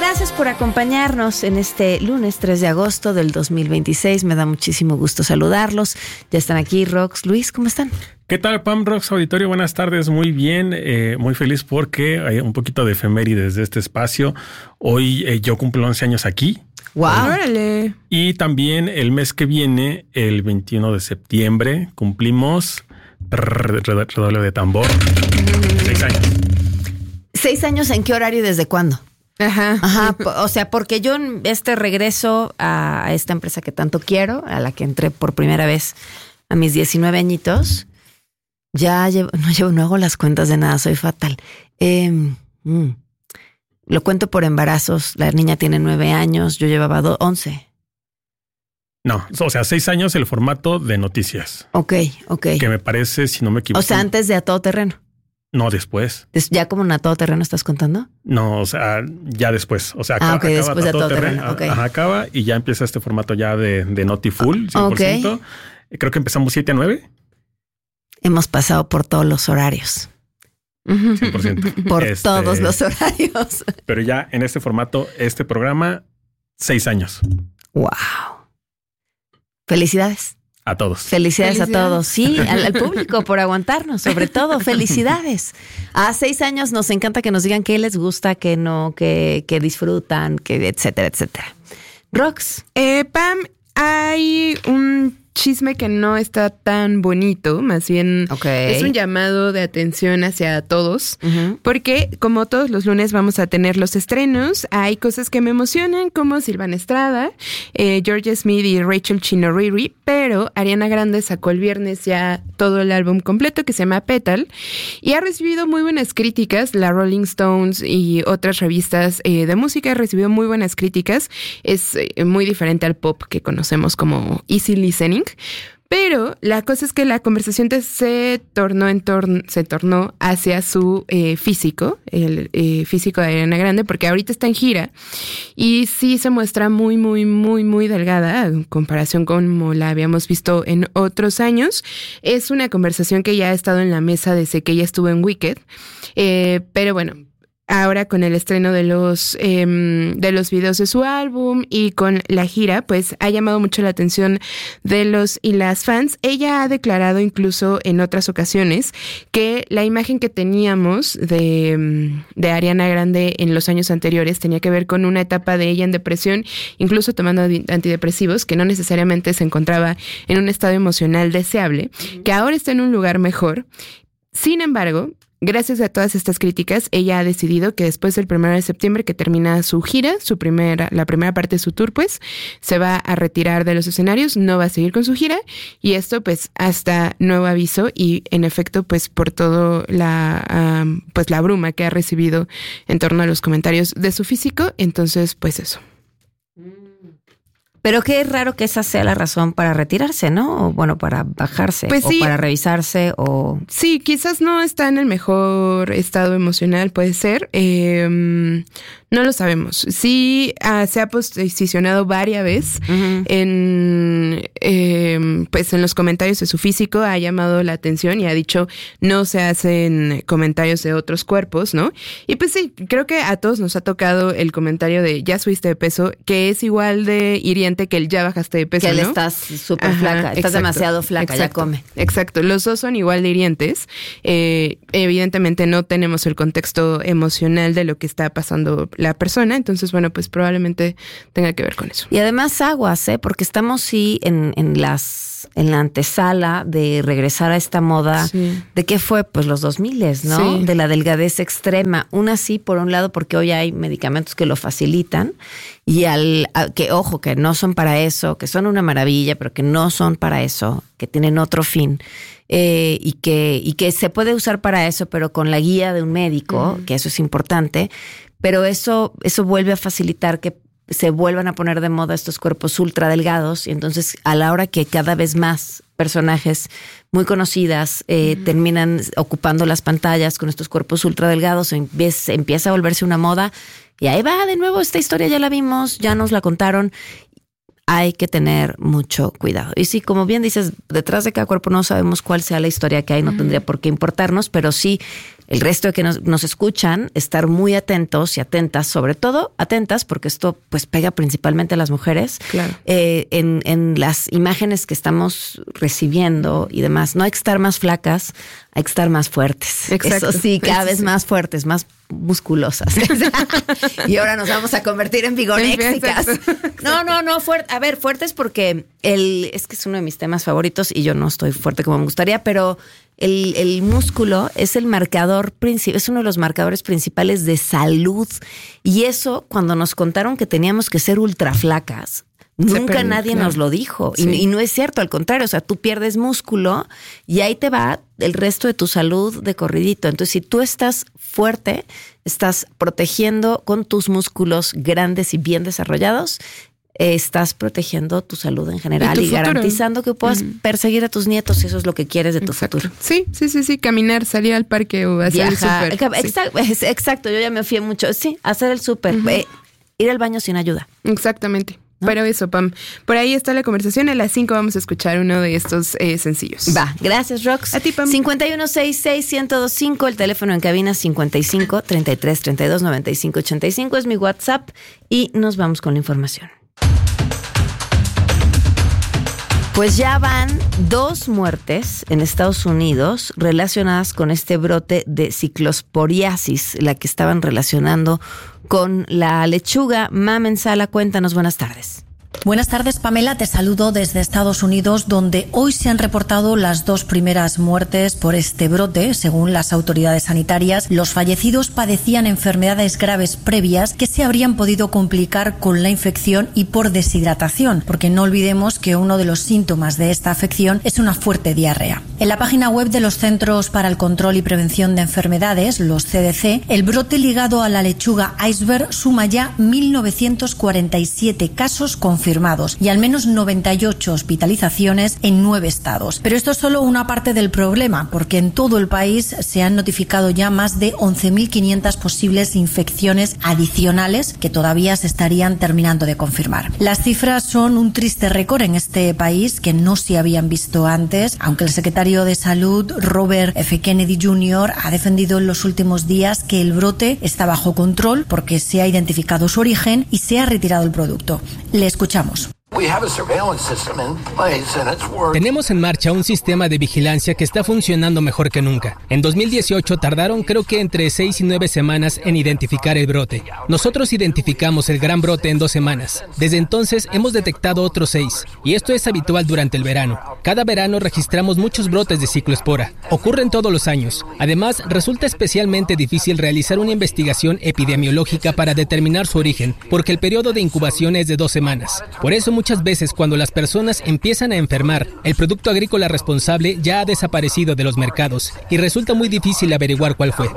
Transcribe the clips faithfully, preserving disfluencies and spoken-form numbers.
Gracias por acompañarnos en este lunes tres de agosto del dos mil veintiséis. Me da muchísimo gusto saludarlos. Ya están aquí Rox, Luis, ¿cómo están? ¿Qué tal, Pam, Rox, auditorio? Buenas tardes, muy bien, eh, muy feliz porque hay un poquito de efemérides de este espacio. Hoy eh, yo cumplo once años aquí. ¡Wow! ¡Órale! Y también el mes que viene, el veintiuno de septiembre, cumplimos redoble de tambor. Seis años. ¿Seis años en qué horario y desde cuándo? Ajá. Ajá, o sea, porque yo este regreso a esta empresa que tanto quiero, a la que entré por primera vez a mis diecinueve añitos, ya llevo, no llevo, no hago las cuentas de nada, soy fatal. Eh, mm, lo cuento por embarazos, la niña tiene nueve años, yo llevaba do, once. No, o sea, seis años el formato de noticias. Ok, ok. Que me parece, si no me equivoco. O sea, antes de A Todo Terreno. No, después. ¿Ya como en A Todo Terreno estás contando? No, o sea, ya después. O sea, acaba, ah, ok, acaba después de A Todo Terreno. terreno Okay. Ajá, acaba y ya empieza este formato ya de, de Noti Full, cien por ciento. Okay. Creo que empezamos siete a nueve. Hemos pasado por todos los horarios. cien por ciento. Por este, todos los horarios. Pero ya en este formato, este programa, seis años. Wow. Felicidades. A todos. Felicidades, Felicidades. a todos. Sí, al, al público por aguantarnos, sobre todo. Felicidades. A seis años nos encanta que nos digan qué les gusta, qué no, qué, qué disfrutan, qué, etcétera, etcétera. Rox. Eh, Pam, hay un chisme que no está tan bonito, más bien okay. es un llamado de atención hacia todos, uh-huh. porque como todos los lunes vamos a tener los estrenos, hay cosas que me emocionan como Silvana Estrada, eh, Georgia Smith y Rachel Chinoriri, pero Ariana Grande sacó el viernes ya todo el álbum completo que se llama Petal y ha recibido muy buenas críticas, la Rolling Stones y otras revistas eh, de música ha recibido muy buenas críticas, es eh, muy diferente al pop que conocemos como easy listening. Pero la cosa es que la conversación se tornó en torno, se tornó hacia su eh, físico, el eh, físico de Ariana Grande, porque ahorita está en gira y sí se muestra muy, muy, muy, muy delgada en comparación con como la habíamos visto en otros años. Es una conversación que ya ha estado en la mesa desde que ella estuvo en Wicked, eh, pero bueno. Ahora con el estreno de los eh, de los videos de su álbum y con la gira, pues ha llamado mucho la atención de los y las fans. Ella ha declarado incluso en otras ocasiones que la imagen que teníamos de, de Ariana Grande en los años anteriores tenía que ver con una etapa de ella en depresión, incluso tomando antidepresivos, que no necesariamente se encontraba en un estado emocional deseable, que ahora está en un lugar mejor. Sin embargo, gracias a todas estas críticas, ella ha decidido que después del primero de septiembre, que termina su gira, su primera, la primera parte de su tour, pues, se va a retirar de los escenarios, no va a seguir con su gira, y esto, pues, hasta nuevo aviso, y en efecto, pues, por todo la, um, pues, la bruma que ha recibido en torno a los comentarios de su físico, entonces, pues, eso. Pero qué raro que esa sea la razón para retirarse, ¿no? O bueno, para bajarse, pues sí, o para revisarse, o... Sí, quizás no está en el mejor estado emocional, puede ser. Eh, no lo sabemos. Sí, uh, se ha posicionado varias veces uh-huh. en, eh, pues en los comentarios de su físico, ha llamado la atención y ha dicho no se hacen comentarios de otros cuerpos, ¿no? Y pues sí, creo que a todos nos ha tocado el comentario de ya subiste de peso, que es igual de hiriente que el ya bajaste de peso, que ¿no? él estás súper flaca, estás exacto, demasiado flaca, exacto, ya come. Exacto, los dos son igual de hirientes. Eh, evidentemente no tenemos el contexto emocional de lo que está pasando la persona, entonces bueno, pues probablemente tenga que ver con eso. Y además aguas, ¿eh? Porque estamos sí en, en las en la antesala de regresar a esta moda, sí. ¿De qué fue? Pues los dos miles, ¿no? Sí. De la delgadez extrema. Una sí, por un lado, porque hoy hay medicamentos que lo facilitan y al a, que, ojo, que no son para eso, que son una maravilla, pero que no son para eso, que tienen otro fin. Eh, y que y que se puede usar para eso, pero con la guía de un médico, uh-huh. que eso es importante, pero eso eso vuelve a facilitar que se vuelvan a poner de moda estos cuerpos ultra delgados y entonces a la hora que cada vez más personajes muy conocidas eh, uh-huh. terminan ocupando las pantallas con estos cuerpos ultra delgados, empieza, empieza a volverse una moda y ahí va de nuevo esta historia, ya la vimos, ya nos la contaron. hay que tener mucho cuidado. Y sí, como bien dices, detrás de cada cuerpo no sabemos cuál sea la historia que hay, no uh-huh. tendría por qué importarnos, pero sí el resto de que nos, nos escuchan, estar muy atentos y atentas, sobre todo atentas, porque esto pues pega principalmente a las mujeres, claro. eh, en, en las imágenes que estamos recibiendo y demás. No hay que estar más flacas, hay que estar más fuertes. Exacto. Eso sí, cada sí, vez sí. más fuertes, más musculosas. Y ahora nos vamos a convertir en vigoréxicas. No, no, no, fuerte. A ver, fuertes porque el, es que es uno de mis temas favoritos y yo no estoy fuerte como me gustaría, pero el, el músculo es el marcador principal, es uno de los marcadores principales de salud. Y eso, cuando nos contaron que teníamos que ser ultra flacas, nunca perdió, nadie claro. nos lo dijo. Sí. Y, y no es cierto, al contrario. O sea, tú pierdes músculo y ahí te va el resto de tu salud de corridito. Entonces, si tú estás fuerte, estás protegiendo con tus músculos grandes y bien desarrollados, eh, estás protegiendo tu salud en general y, y garantizando que puedas uh-huh. perseguir a tus nietos si eso es lo que quieres de tu exacto. futuro. Sí, sí, sí, sí. Caminar, salir al parque o hacer Viaja, el súper. Exacto, sí. exacto, yo ya me fié mucho. Sí, hacer el súper. Uh-huh. Eh, ir al baño sin ayuda. Exactamente. ¿No? Pero eso, Pam. Por ahí está la conversación. A las cinco vamos a escuchar uno de estos eh, sencillos. Va. Gracias, Rox. A ti, Pam. cincuenta y uno sesenta y seis, ciento veinticinco. El teléfono en cabina cincuenta y cinco, treinta y tres, treinta y dos, noventa y cinco, ochenta y cinco. Es mi WhatsApp. Y nos vamos con la información. Pues ya van dos muertes en Estados Unidos relacionadas con este brote de ciclosporiasis, la que estaban relacionando con la lechuga. Mamen Sala, cuéntanos, buenas tardes. Buenas tardes, Pamela. Te saludo desde Estados Unidos, donde hoy se han reportado las dos primeras muertes por este brote. Según las autoridades sanitarias, los fallecidos padecían enfermedades graves previas que se habrían podido complicar con la infección y por deshidratación, porque no olvidemos que uno de los síntomas de esta afección es una fuerte diarrea. En la página web de los Centros para el Control y Prevención de Enfermedades, los C D C, el brote ligado a la lechuga iceberg suma ya mil novecientos cuarenta y siete casos confirmados y al menos noventa y ocho hospitalizaciones en nueve estados. Pero esto es solo una parte del problema, porque en todo el país se han notificado ya más de once mil quinientas posibles infecciones adicionales que todavía se estarían terminando de confirmar. Las cifras son un triste récord en este país que no se habían visto antes, aunque el secretario de Salud, Robert F. Kennedy junior, ha defendido en los últimos días que el brote está bajo control porque se ha identificado su origen y se ha retirado el producto. Le escuchamos. Tenemos en marcha un sistema de vigilancia que está funcionando mejor que nunca. En dos mil dieciocho tardaron creo que entre seis y nueve semanas en identificar el brote. Nosotros identificamos el gran brote en dos semanas. Desde entonces hemos detectado otros seis. Y esto es habitual durante el verano. Cada verano registramos muchos brotes de cicloespora. Ocurren todos los años. Además, resulta especialmente difícil realizar una investigación epidemiológica para determinar su origen, porque el periodo de incubación es de dos semanas. Por eso muchas veces cuando las personas empiezan a enfermar, el producto agrícola responsable ya ha desaparecido de los mercados y resulta muy difícil averiguar cuál fue.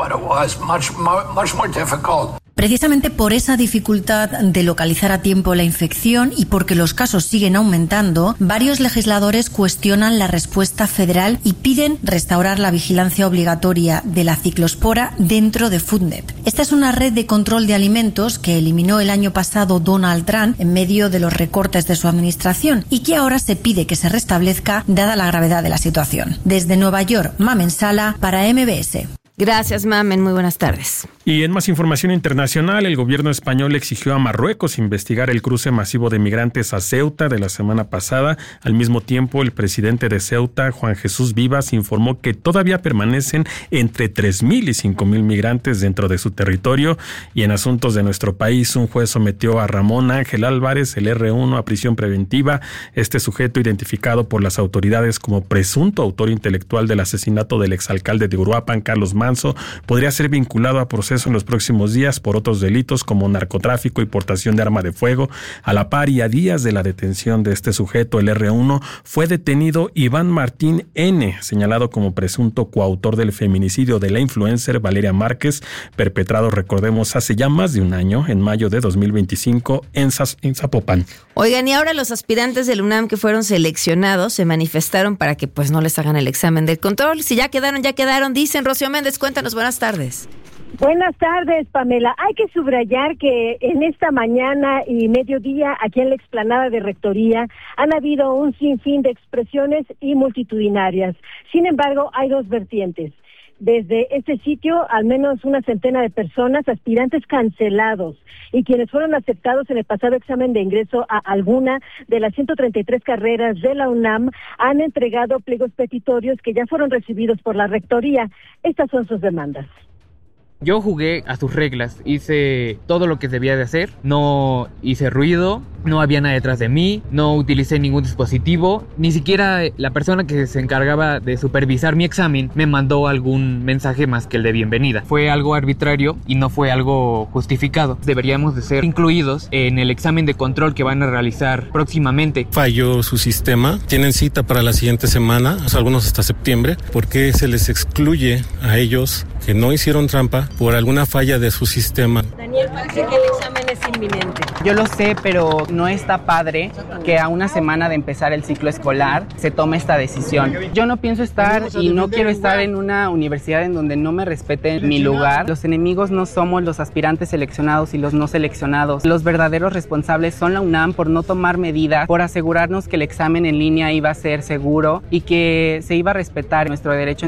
Precisamente por esa dificultad de localizar a tiempo la infección y porque los casos siguen aumentando, varios legisladores cuestionan la respuesta federal y piden restaurar la vigilancia obligatoria de la ciclospora dentro de FoodNet. Esta es una red de control de alimentos que eliminó el año pasado Donald Trump en medio de los recortes de su administración y que ahora se pide que se restablezca dada la gravedad de la situación. Desde Nueva York, Mamen Sala para M B S. Gracias, Mamen. Muy buenas tardes. Y en más información internacional, el gobierno español exigió a Marruecos investigar el cruce masivo de migrantes a Ceuta de la semana pasada. Al mismo tiempo, el presidente de Ceuta, Juan Jesús Vivas, informó que todavía permanecen entre tres mil y cinco mil migrantes dentro de su territorio. Y en asuntos de nuestro país, un juez sometió a Ramón Ángel Álvarez, el erre uno, a prisión preventiva. Este sujeto, identificado por las autoridades como presunto autor intelectual del asesinato del exalcalde de Uruapan, Carlos Manso, podría ser vinculado a proceso en los próximos días por otros delitos como narcotráfico y portación de arma de fuego. A la par y a días de la detención de este sujeto, el erre uno, fue detenido Iván Martín N., señalado como presunto coautor del feminicidio de la influencer Valeria Márquez, perpetrado, recordemos, hace ya más de un año, en mayo de dos mil veinticinco, en, Zas- en Zapopan. Oigan, y ahora los aspirantes del UNAM que fueron seleccionados se manifestaron para que pues no les hagan el examen del control. Si ya quedaron, ya quedaron, dicen. Rocío Méndez, cuéntanos, buenas tardes. Buenas tardes, Pamela. Hay que subrayar que en esta mañana y mediodía, aquí en la explanada de Rectoría, han habido un sinfín de expresiones y multitudinarias. Sin embargo, hay dos vertientes. Desde este sitio, al menos una centena de personas, aspirantes cancelados y quienes fueron aceptados en el pasado examen de ingreso a alguna de las ciento treinta y tres carreras de la UNAM, han entregado pliegos petitorios que ya fueron recibidos por la Rectoría. Estas son sus demandas. Yo jugué a sus reglas, hice todo lo que debía de hacer, no hice ruido, no había nadie detrás de mí, no utilicé ningún dispositivo, ni siquiera la persona que se encargaba de supervisar mi examen me mandó algún mensaje más que el de bienvenida. Fue algo arbitrario y no fue algo justificado. Deberíamos de ser incluidos en el examen de control que van a realizar próximamente. Falló su sistema, tienen cita para la siguiente semana, o sea, algunos hasta septiembre, porque se les excluye a ellos que no hicieron trampa por alguna falla de su sistema. Daniel, parece que el examen es inminente. Yo lo sé, pero no está padre que a una semana de empezar el ciclo escolar se tome esta decisión. Yo no pienso estar y no quiero estar en una universidad en donde no me respeten mi lugar. Los enemigos no somos los aspirantes seleccionados y los no seleccionados. Los verdaderos responsables son la UNAM por no tomar medidas, por asegurarnos que el examen en línea iba a ser seguro y que se iba a respetar nuestro derecho.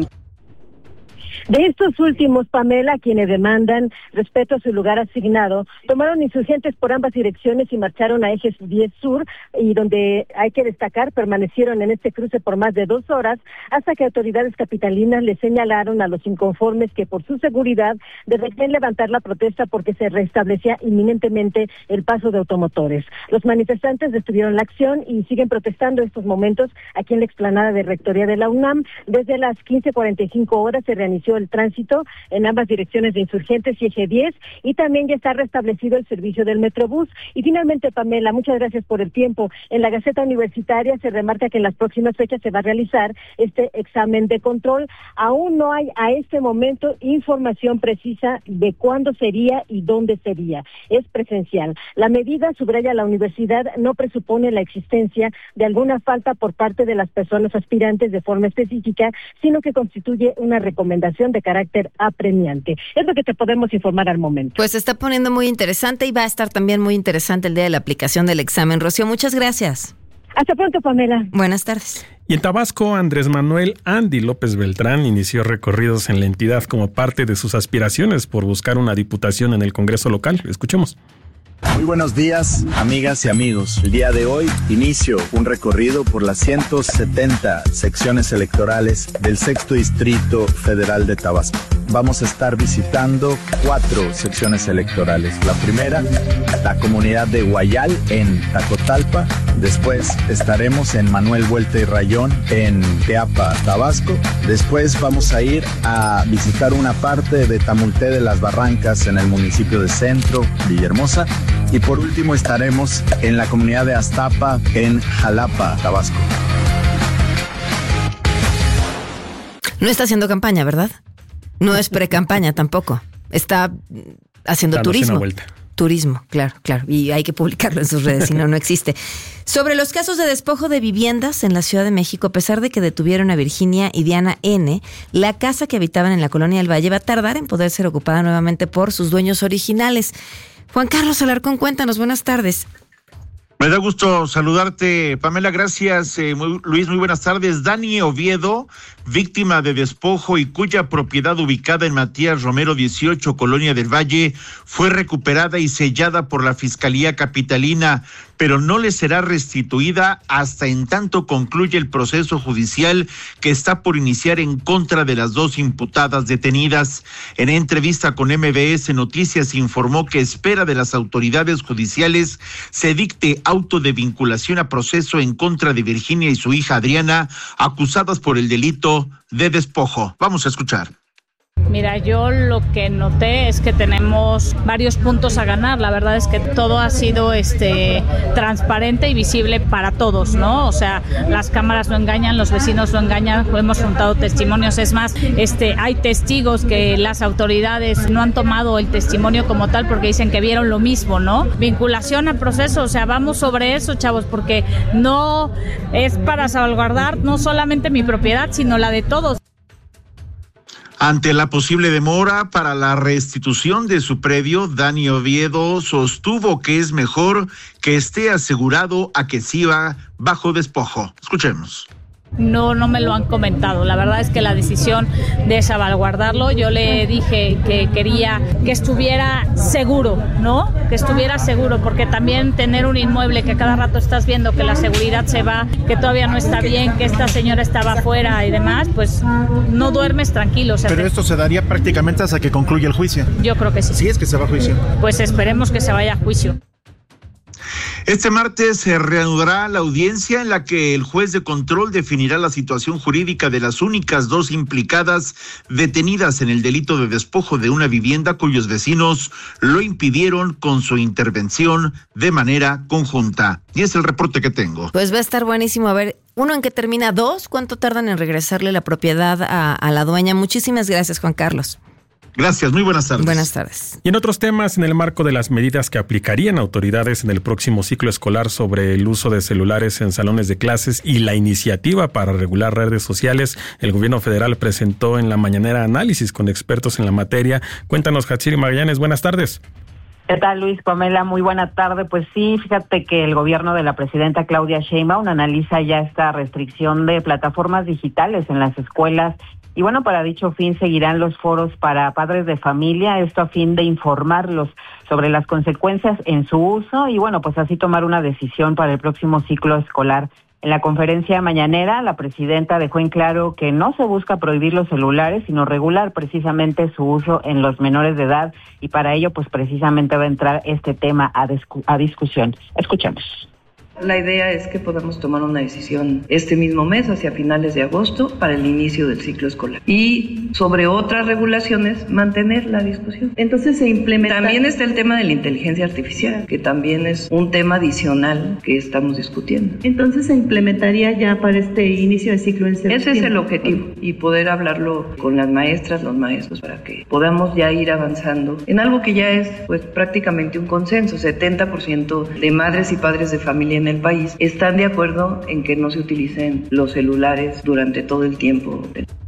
De estos últimos, Pamela, quienes demandan respeto a su lugar asignado, tomaron insurgentes por ambas direcciones y marcharon a Ejes diez Sur, y donde, hay que destacar, permanecieron en este cruce por más de dos horas, hasta que autoridades capitalinas les señalaron a los inconformes que por su seguridad deberían levantar la protesta porque se restablecía inminentemente el paso de automotores. Los manifestantes detuvieron la acción y siguen protestando estos momentos aquí en la explanada de Rectoría de la UNAM. Desde las quince cuarenta y cinco horas se reinició el tránsito en ambas direcciones de Insurgentes y Eje diez, y también ya está restablecido el servicio del Metrobús. Y finalmente, Pamela, muchas gracias por el tiempo. En la Gaceta Universitaria se remarca que en las próximas fechas se va a realizar este examen de control. Aún no hay a este momento información precisa de cuándo sería y dónde sería. Es presencial. La medida, subraya la universidad, no presupone la existencia de alguna falta por parte de las personas aspirantes de forma específica, sino que constituye una recomendación de carácter apremiante. Es lo que te podemos informar al momento. Pues se está poniendo muy interesante y va a estar también muy interesante el día de la aplicación del examen. Rocío, muchas gracias. Hasta pronto, Pamela. Buenas tardes. Y en Tabasco, Andrés Manuel Andy López Beltrán inició recorridos en la entidad como parte de sus aspiraciones por buscar una diputación en el Congreso local. Escuchemos. Muy buenos días, amigas y amigos. El día de hoy inicio un recorrido por las ciento setenta secciones electorales del sexto Distrito Federal de Tabasco. Vamos a estar visitando cuatro secciones electorales. La primera, la comunidad de Guayal en Tacotalpa. Después estaremos en Manuel Vuelta y Rayón en Teapa, Tabasco. Después vamos a ir a visitar una parte de Tamulté de las Barrancas en el municipio de Centro, Villahermosa. Y por último estaremos en la comunidad de Aztapa en Jalapa, Tabasco. No está haciendo campaña, ¿verdad? No es pre-campaña tampoco. Está haciendo Dándose turismo. una vuelta. Turismo, claro, claro. Y hay que publicarlo en sus redes, si no, no existe. Sobre los casos de despojo de viviendas en la Ciudad de México, a pesar de que detuvieron a Virginia y Diana N., la casa que habitaban en la Colonia del Valle va a tardar en poder ser ocupada nuevamente por sus dueños originales. Juan Carlos Alarcón, cuéntanos, buenas tardes. Me da gusto saludarte, Pamela, gracias. Eh, muy, Luis, muy buenas tardes. Dani Oviedo, víctima de despojo y cuya propiedad ubicada en Matías Romero dieciocho, Colonia del Valle, fue recuperada y sellada por la Fiscalía Capitalina, pero no le será restituida hasta en tanto concluye el proceso judicial que está por iniciar en contra de las dos imputadas detenidas. En entrevista con M B S Noticias informó que espera de las autoridades judiciales se dicte auto de vinculación a proceso en contra de Virginia y su hija Adriana, acusadas por el delito de despojo. Vamos a escuchar. Mira, yo lo que noté es que tenemos varios puntos a ganar. La verdad es que todo ha sido este transparente y visible para todos, ¿no? O sea, las cámaras no engañan, los vecinos no engañan, hemos juntado testimonios. Es más, este, hay testigos que las autoridades no han tomado el testimonio como tal porque dicen que vieron lo mismo, ¿no? Vinculación a proceso, o sea, vamos sobre eso, chavos, porque no es para salvaguardar no solamente mi propiedad, sino la de todos. Ante la posible demora para la restitución de su predio, Dani Oviedo sostuvo que es mejor que esté asegurado a que siga bajo despojo. Escuchemos. No, no me lo han comentado. La verdad es que la decisión de salvaguardarlo, yo le dije que quería que estuviera seguro, ¿no? Que estuviera seguro, porque también tener un inmueble que cada rato estás viendo que la seguridad se va, que todavía no está bien, que esta señora estaba afuera y demás, pues no duermes tranquilo. O sea, Pero esto se daría prácticamente hasta que concluya el juicio. Yo creo que sí. Sí, es que se va a juicio. Pues esperemos que se vaya a juicio. Este martes se reanudará la audiencia en la que el juez de control definirá la situación jurídica de las únicas dos implicadas detenidas en el delito de despojo de una vivienda cuyos vecinos lo impidieron con su intervención de manera conjunta. Y es el reporte que tengo. Pues va a estar buenísimo. A ver, uno, ¿en qué termina? Dos, ¿cuánto tardan en regresarle la propiedad a, a la dueña? Muchísimas gracias, Juan Carlos. Gracias, muy buenas tardes. Buenas tardes. Y en otros temas, en el marco de las medidas que aplicarían autoridades en el próximo ciclo escolar sobre el uso de celulares en salones de clases y la iniciativa para regular redes sociales, el gobierno federal presentó en la mañanera análisis con expertos en la materia. Cuéntanos, Hatsiri Magallanes, buenas tardes. ¿Qué tal, Luis? Pamela, muy buena tarde. Pues sí, fíjate que el gobierno de la presidenta Claudia Sheinbaum analiza ya esta restricción de plataformas digitales en las escuelas. Y bueno, para dicho fin seguirán los foros para padres de familia, esto a fin de informarlos sobre las consecuencias en su uso y bueno, pues así tomar una decisión para el próximo ciclo escolar. En la conferencia mañanera, la presidenta dejó en claro que no se busca prohibir los celulares, sino regular precisamente su uso en los menores de edad y para ello pues precisamente va a entrar este tema a, discu- a discusión. Escuchemos. La idea es que podamos tomar una decisión este mismo mes, hacia finales de agosto, para el inicio del ciclo escolar. Y sobre otras regulaciones, mantener la discusión. Entonces se implementa... También está el tema de la inteligencia artificial, que también es un tema adicional que estamos discutiendo. Entonces se implementaría ya para este inicio del ciclo en septiembre. Ese es el objetivo, y poder hablarlo con las maestras, los maestros, para que podamos ya ir avanzando en algo que ya es pues prácticamente un consenso. setenta por ciento de madres y padres de familia en el país están de acuerdo en que no se utilicen los celulares durante todo el tiempo.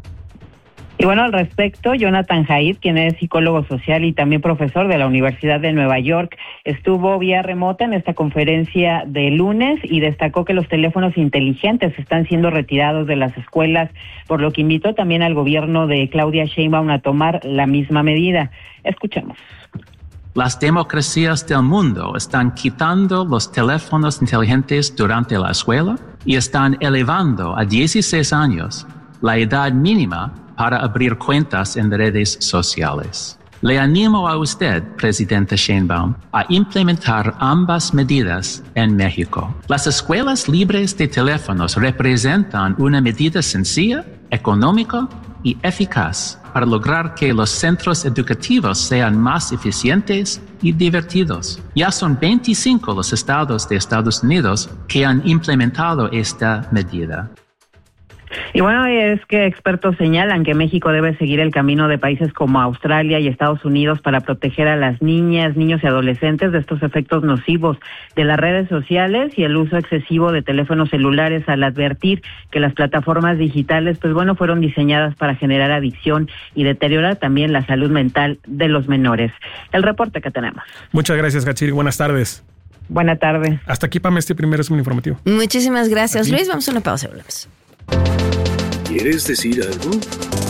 Y bueno, al respecto, Jonathan Haidt, quien es psicólogo social y también profesor de la Universidad de Nueva York, estuvo vía remota en esta conferencia de lunes y destacó que los teléfonos inteligentes están siendo retirados de las escuelas, por lo que invitó también al gobierno de Claudia Sheinbaum a tomar la misma medida. Escuchemos. Las democracias del mundo están quitando los teléfonos inteligentes durante la escuela y están elevando a dieciséis años la edad mínima para abrir cuentas en redes sociales. Le animo a usted, Presidenta Sheinbaum, a implementar ambas medidas en México. Las escuelas libres de teléfonos representan una medida sencilla, económica y eficaz para lograr que los centros educativos sean más eficientes y divertidos. Ya son veinticinco los estados de Estados Unidos que han implementado esta medida. Y bueno, es que expertos señalan que México debe seguir el camino de países como Australia y Estados Unidos para proteger a las niñas, niños y adolescentes de estos efectos nocivos de las redes sociales y el uso excesivo de teléfonos celulares, al advertir que las plataformas digitales, pues bueno, fueron diseñadas para generar adicción y deteriorar también la salud mental de los menores. El reporte que tenemos. Muchas gracias, Hatsiri. Buenas tardes. Buena tarde. Hasta aquí, Pam, este primer resumen informativo. Muchísimas gracias, Luis. Vamos a una pausa. Volvemos. ¿Quieres decir algo?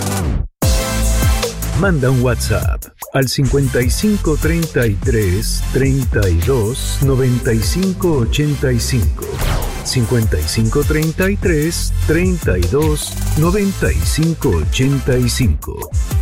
Manda un WhatsApp al cincuenta y cinco treinta y tres treinta y dos noventa y cinco ochenta y cinco. cincuenta y cinco treinta y tres treinta y dos noventa y cinco ochenta y cinco.